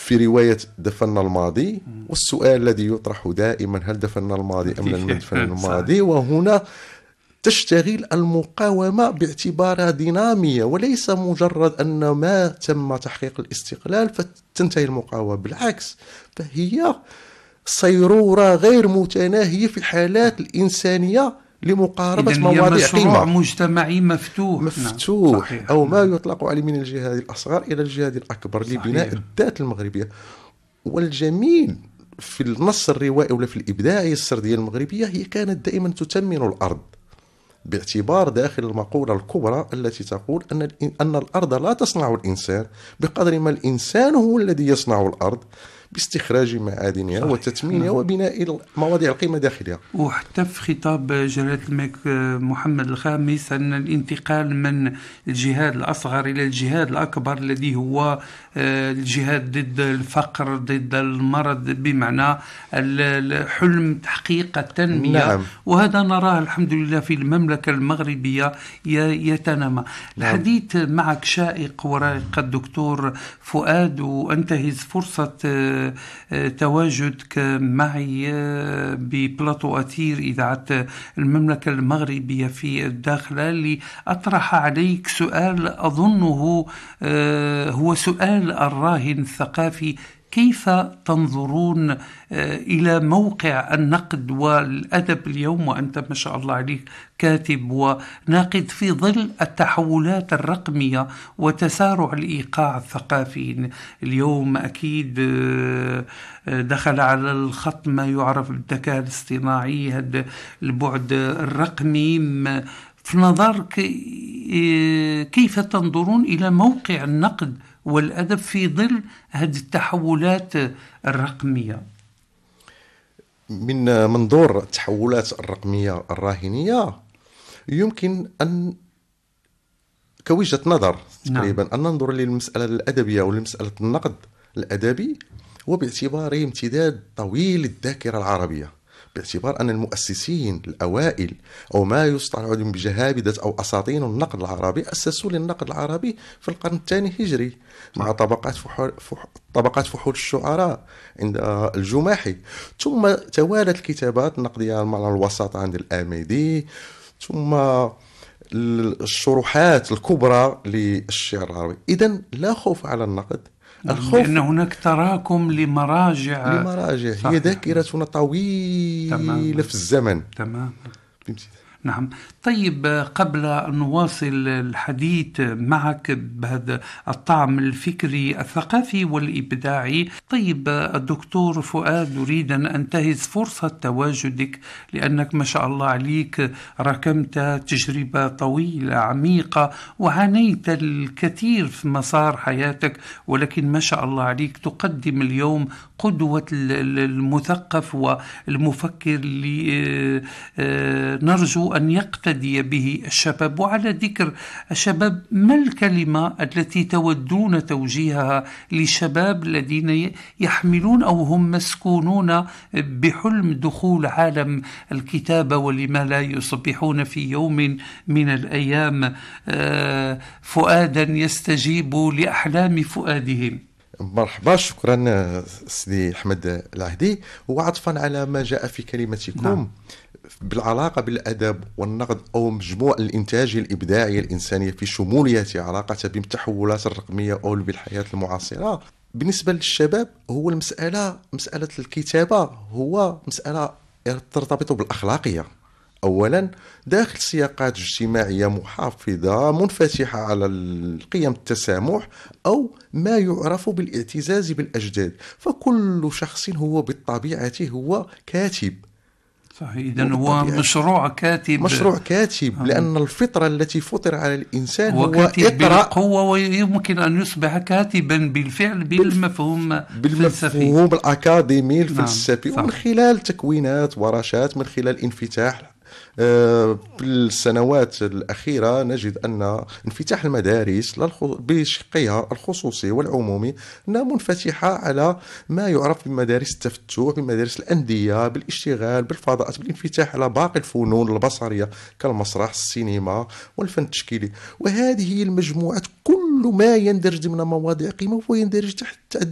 في رواية دفن الماضي، والسؤال الذي يطرح دائما هل دفن الماضي أم لم ندفن الماضي؟ وهنا تشتغل المقاومة باعتبارها دينامية، وليس مجرد أن ما تم تحقيق الاستقلال فتنتهي المقاومة، بالعكس فهي صيرورة غير متناهية في الحالات الإنسانية لمقاربة مواضيع قيمة. مشروع مجتمعي مفتوح نعم. أو ما يطلق عليه من الجهاد الأصغر إلى الجهاد الأكبر لبناء الذات المغربية. والجميل في النص الروائي ولا في الإبداعية السردية المغربية هي كانت دائما تثمن الأرض، باعتبار داخل المقولة الكبرى التي تقول أن الأرض لا تصنع الإنسان بقدر ما الإنسان هو الذي يصنع الأرض باستخراج معادنها وتثمينها وبناء مواضيع القيمة داخلها. وحتى في خطاب جلالة الملك محمد الخامس أن الانتقال من الجهاد الأصغر إلى الجهاد الأكبر الذي هو الجهاد ضد الفقر ضد المرض، بمعنى الحلم تحقيق التنمية. نعم. وهذا نراه الحمد لله في المملكة المغربية يتنامى. الحديث معك شائق ورائق الدكتور فؤاد، وأنتهز فرصة تواجدك معي ببلاطو أثير إذاعة المملكة المغربية في الداخلة لأطرح عليك سؤال أظنه هو سؤال الراهن الثقافي: كيف تنظرون إلى موقع النقد والأدب اليوم، وأنت ما شاء الله عليك كاتب وناقد، في ظل التحولات الرقمية وتسارع الإيقاع الثقافي؟ اليوم أكيد دخل على الخط ما يعرف بالذكاء الاصطناعي، هذا البعد الرقمي. في نظرك كيف تنظرون إلى موقع النقد والأدب في ظل هذه التحولات الرقمية؟ من منظور التحولات الرقمية الراهنية يمكن أن كوجهة نظر تقريبا أن ننظر للمسألة الأدبية ولمسألة النقد الأدبي وباعتباره امتداد طويل الذاكرة العربية، باعتبار أن المؤسسين الأوائل أو ما يصطلح بجهابدة أو أساطين النقد العربي أسسوا للنقد العربي في القرن الثاني هجري مع طبقات فحول الشعراء عند الجماحي، ثم توالت الكتابات النقدية على الوسط عند الآميدي، ثم الشروحات الكبرى للشعر العربي. إذن لا خوف على النقد، لأن هناك تراكم لمراجع هي ذاكرتنا طويلة في الزمن. تمام. نعم. طيب، قبل أن نواصل الحديث معك بهذا الطعم الفكري الثقافي والإبداعي، طيب الدكتور فؤاد، أريد أن أنتهز فرصة تواجدك، لأنك ما شاء الله عليك ركمت تجربة طويلة عميقة وعانيت الكثير في مسار حياتك، ولكن ما شاء الله عليك تقدم اليوم قدوة المثقف والمفكر اللي نرجو أن يقتدي به الشباب. وعلى ذكر الشباب، ما الكلمة التي تودون توجيهها للشباب الذين يحملون أو هم مسكونون بحلم دخول عالم الكتابة، ولما لا يصبحون في يوم من الأيام فؤادا يستجيب لأحلام فؤادهم؟ مرحبا، شكرا سيدي أحمد العهدي. وعطفا على ما جاء في كلمتكم بالعلاقة بالأدب والنقد أو مجموع الإنتاج الإبداعي الإنسانية في شموليته علاقة بالتحولات الرقمية أو بالحياة المعاصرة، بالنسبة للشباب هو مسألة الكتابة هو مسألة ترتبط بالأخلاقية. أولا داخل سياقات اجتماعية محافظة منفتحة على القيم التسامح أو ما يعرف بالاعتزاز بالأجداد، فكل شخص هو بالطبيعة هو كاتب. صحيح. إذن هو مشروع كاتب. لأن الفطرة التي فطر على الإنسان هو كاتب بالقوة، ويمكن أن يصبح كاتبا بالفعل بالمفهوم الأكاديمي الفلسفي. ومن خلال تكوينات ورشات، من خلال انفتاح بالسنوات الأخيرة نجد أن انفتاح المدارس بشقها الخصوصي والعمومي أنها منفتحة على ما يعرف بمدارس التفتح، بمدارس الأندية، بالاشتغال بالفضاءات، بالانفتاح على باقي الفنون البصرية كالمسرح، السينما والفن التشكيلي. وهذه المجموعات كل ما يندرج ضمن مواضيع قيمة ويندرج تحت